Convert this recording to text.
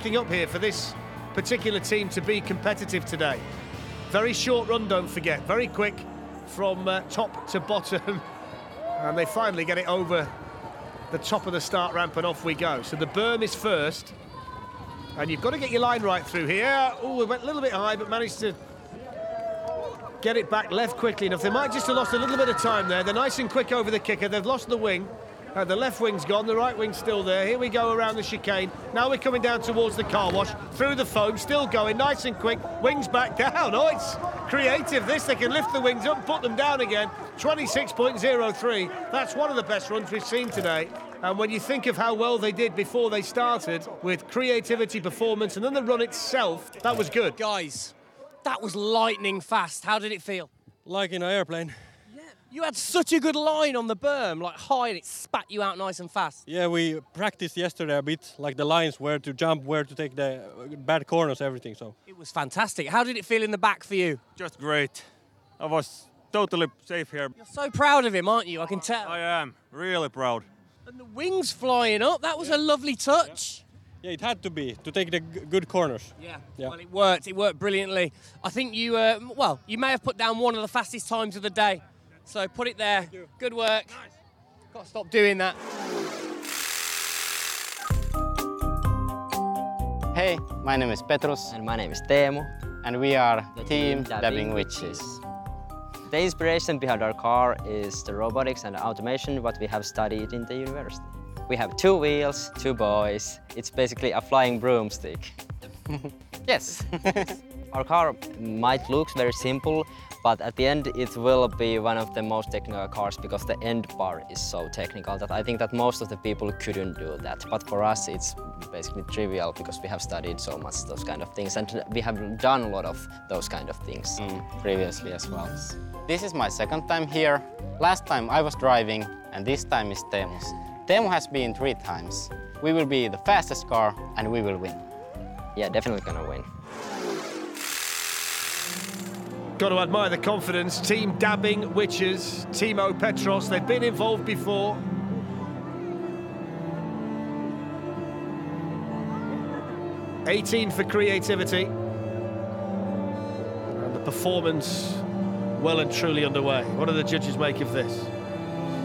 looking up here for this particular team to be competitive today. Very short run, don't forget, very quick from top to bottom. And they finally get it over the top of the start ramp and off we go. So the berm is first. And you've got to get your line right through here. Oh, it went a little bit high, but managed to get it back left quickly enough. They might just have lost a little bit of time there. They're nice and quick over the kicker. They've lost the wing. The left wing's gone, the right wing's still there. Here we go around the chicane. Now we're coming down towards the car wash, through the foam, still going, nice and quick. Wings back down. Oh, it's creative, this. They can lift the wings up, put them down again. 26.03. That's one of the best runs we've seen today. And when you think of how well they did before they started, with creativity, performance, and then the run itself, that was good. Guys, that was lightning fast. How did it feel? Like in an airplane. You had such a good line on the berm, like high, and it spat you out nice and fast. Yeah, we practiced yesterday a bit, like the lines, where to jump, where to take the bad corners, everything. So it was fantastic. How did it feel in the back for you? Just great. I was totally safe here. You're so proud of him, aren't you? I can tell. I am, really proud. And the wings flying up, that was a lovely touch. Yeah, it had to be, to take the good corners. Yeah, well, it worked brilliantly. I think you, well, you may have put down one of the fastest times of the day. So put it there. Good work. Nice. Got to stop doing that. Hey, my name is Petrus. And my name is Teemu. And we are Team Dabbing Witches. The inspiration behind our car is the robotics and automation what we have studied in the university. We have 2 wheels, 2 boys. It's basically a flying broomstick. Yes. Our car might look very simple, but at the end it will be one of the most technical cars because the end part is so technical that I think that most of the people couldn't do that. But for us it's basically trivial because we have studied so much those kind of things and we have done a lot of those kind of things previously as well. This is my second time here. Last time I was driving and this time is Teemu's. Teemu has been 3 times. We will be the fastest car and we will win. Yeah, definitely gonna win. Got to admire the confidence. Team Dabbing Witches, Timo Petros, they've been involved before. '18 for creativity. And the performance well and truly underway. What do the judges make of this?